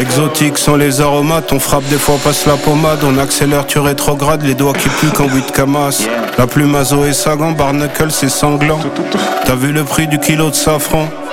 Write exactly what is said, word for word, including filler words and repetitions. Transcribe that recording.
Exotique sans les aromates, on frappe des fois passe la pommade. On accélère, tu rétrogrades, les doigts qui puent quand huit camas. La plume à Zoé Sagan, Barnacle c'est sanglant. T'as vu le prix du kilo de safran?